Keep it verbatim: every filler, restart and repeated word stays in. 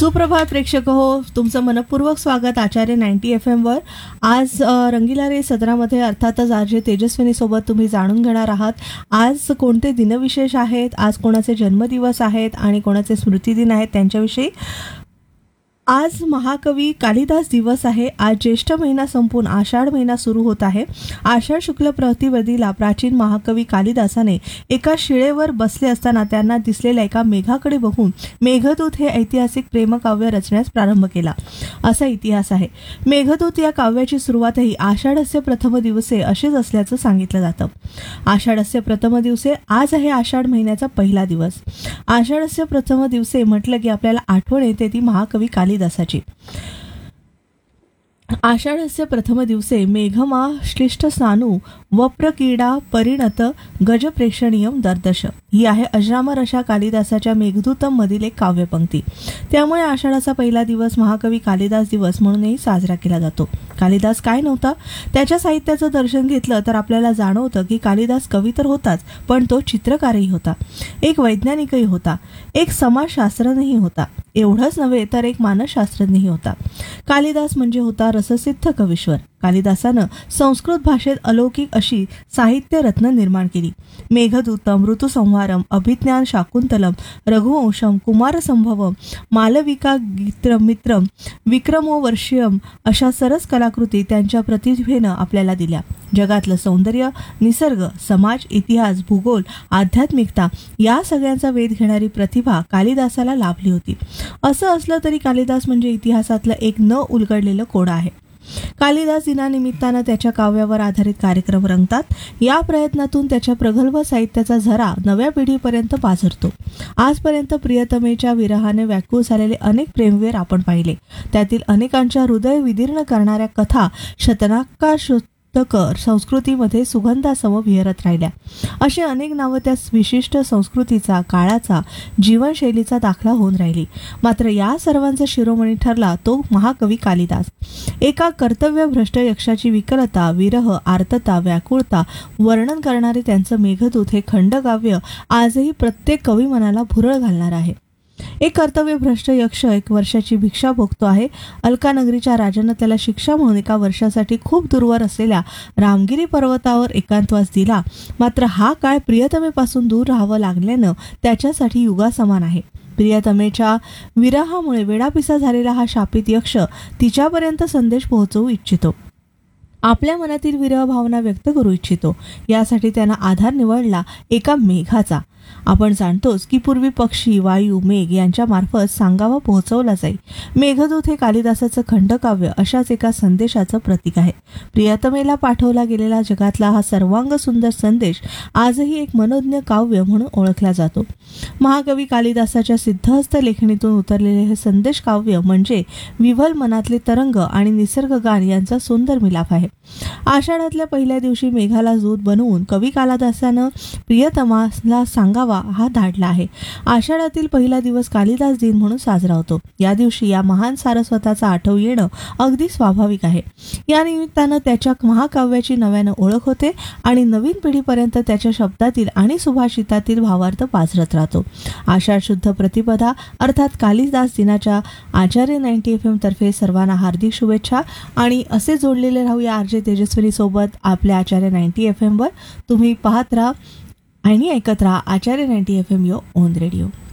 सुप्रभात प्रेक्षक हो, तुमचं मनपूर्वक स्वागत आचार्य नाईन्टी एफ एम वर. आज अ, रंगीला रे सदरामध्ये अर्थातच आज जे तेजस्विनी सोबत तुम्ही जाणून घेणार आहात. आज कोणते दिनविशेष आहेत, आज कोणाचे जन्मदिवस आहेत आणि कोणाचे स्मृतिदिन आहेत त्यांच्याविषयी. आज महाकवी कालिदास दिवस आहे. आज ज्येष्ठ महिना संपून आषाढ महिना सुरू होत आहे. आषाढ शुक्ल प्रतिपदेला प्राचीन महाकवी कालिदासाने एका शिळेवर बसले असताना त्यांना दिसलेल्या एका मेघाकडे बघून मेघदूत हे ऐतिहासिक प्रेमकाव्य रचण्यास प्रारंभ केला, असा इतिहास आहे. मेघदूत या काव्याची सुरुवातही आषाढस्य प्रथम दिवसे अशीच असल्याचं सांगितलं जातं. आषाढस्य प्रथम दिवसे आज आहे आषाढ महिन्याचा पहिला दिवस. आषाढस्य प्रथम दिवसे म्हटलं की आपल्याला आठवण येते ती महाकवी कालिदास दासाची. आषाढस्य प्रथम दिवसे मेघमा श्लिष्ट सानू वप्रकीडा परिणत गज प्रेक्षणीयम दर्दश ही आहे अजरामर अशा कालिदासाच्या मेघदूतम मधील एक काव्यपंक्ती. त्यामुळे आषाढाचा पहिला दिवस महाकवी कालिदास दिवस म्हणूनही साजरा केला जातो. कालिदास काय नव्हता, त्याच्या साहित्याचं दर्शन घेतलं तर आपल्याला जाणवतं की कालिदास कवी तर होताच, पण तो चित्रकारही होता, एक वैज्ञानिकही होता, एक समाजशास्त्रज्ञही होता. एवढंच नव्हे तर एक मानसशास्त्रज्ञही होता. कालिदास म्हणजे होता रससिद्ध कवीश्वर. कालिदासानं संस्कृत भाषेत अलौकिक अशी साहित्य रत्न निर्माण केली. मेघदूतम, ऋतुसंहारम, अभिज्ञान शाकुंतलम, रघुवंशम, कुमारसंभवम, मालविका गीतमित्रम, विक्रमोवर्षीयम अशा सरस कलाकृती त्यांच्या प्रतिभेनं आपल्याला दिल्या. जगातलं सौंदर्य, निसर्ग, समाज, इतिहास, भूगोल, आध्यात्मिकता या सगळ्यांचा वेध घेणारी प्रतिभा कालिदासाला लाभली होती. असं असलं तरी कालिदास म्हणजे इतिहासातलं एक न उलगडलेलं कोडं आहे. कालिदास दिनानिमित्तानं त्याच्या काव्यावर आधारित कार्यक्रम रंगतात. या प्रयत्नातून त्याच्या प्रगल्भ साहित्याचा झरा नव्या पिढीपर्यंत पाझरतो. आजपर्यंत प्रियतमेच्या विरहाने व्याकुळ झालेले अनेक प्रेमवीर आपण पाहिले. त्यातील अनेकांच्या हृदय विदीर्ण करणाऱ्या कथा शतनाकार संस्कृतीमध्ये सुगंधासम विहरत राहिल्या. असे अनेक नावं त्या विशिष्ट संस्कृतीचा, काळाचा, जीवनशैलीचा दाखला होऊन राहिली. मात्र या सर्वांचा शिरोमणी ठरला तो महाकवी कालिदास. एका कर्तव्यभ्रष्ट यक्षाची विकलता, विरह, आर्तता, व्याकुळता वर्णन करणारे त्यांचं मेघदूत हे खंडकाव्य आजही प्रत्येक कवी मनाला भुरळ घालणार आहे. एक कर्तव्यभ्रष्ट यक्ष एक वर्षाची भिक्षा भोगतो आहे. अलकानगरीच्या राजानं त्याला शिक्षा म्हणून एका वर्षासाठी खूप दूरवर असलेल्या रामगिरी पर्वतावर एकांतवास दिला. मात्र हा काळ प्रियतमेपासून दूर राहावं लागल्यानं त्याच्यासाठी युगासमान आहे. प्रियतमेच्या विरहामुळे वेडापिसा झालेला हा शापित यक्ष तिच्यापर्यंत संदेश पोहोचवू इच्छितो, आपल्या मनातील विरह भावना व्यक्त करू इच्छितो. यासाठी त्यानं आधार निवडला एका मेघाचा. आपण जाणतोच की पूर्वी पक्षी, वायू, मेघ यांच्या मार्फत सांगावा पोहोचवला जाई. मेघदूत हे कालिदासाचं खंडकाव्य अशाच एका संदेशाचं प्रतीक आहे. प्रियतमेला पाठवला गेलेला जगातला हा सर्वांग सुंदर संदेश आजही एक मनोज्ञ काव्य म्हणून ओळखला जातो. महाकवी कालिदासाच्या सिद्धहस्त लेखणीतून उतरलेले हे संदेश काव्य म्हणजे विव्हल मनातले तरंग आणि निसर्गगान यांचा सुंदर मिलाफ आहे. आषाढातल्या पहिल्या दिवशी मेघाला दूत बनवून कवी कालिदासानं प्रियतमाला सांगावा हा धाडला आहे. आषाढातील पहिला दिवस कालिदास दिन म्हणून साजरा होतो. या दिवशी या महान सारस्वताचा आठव येणं अगदी स्वाभाविक आहे. या निमित्तानं त्याच्या महाकाव्याची नव्यानं ओळख होते आणि नवीन पिढीपर्यंत त्याच्या शब्दातील आणि सुभाषितातील भावार्थ पाझरत राहतो. आषाढ शुद्ध प्रतिपदा अर्थात कालिदास दिनाच्या आचार्य नाईन्टी एफ एम तर्फे सर्वांना हार्दिक शुभेच्छा. आणि असे जोडलेले राहूया आरजे तेजस्विनी सोबत आपल्या आचार्य नाईन्टी एफ एम वर. तुम्ही पाहत राहा आणि ऐकत राहा आचार्य ninety F M yo on radio.